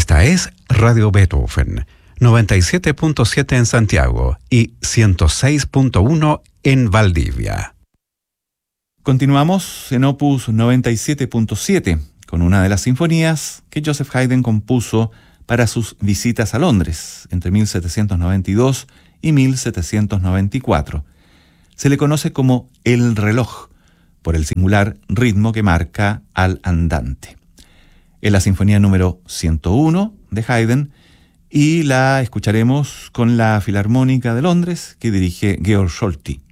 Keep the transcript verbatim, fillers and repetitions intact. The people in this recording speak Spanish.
Esta es Radio Beethoven, noventa y siete punto siete en Santiago y ciento seis punto uno en Valdivia. Continuamos en Opus noventa y siete punto siete con una de las sinfonías que Joseph Haydn compuso para sus visitas a Londres entre mil setecientos noventa y dos y mil setecientos noventa y cuatro. Se le conoce como El reloj, por el singular ritmo que marca al andante. Es la sinfonía número ciento uno de Haydn y la escucharemos con la Filarmónica de Londres que dirige Georg Solti.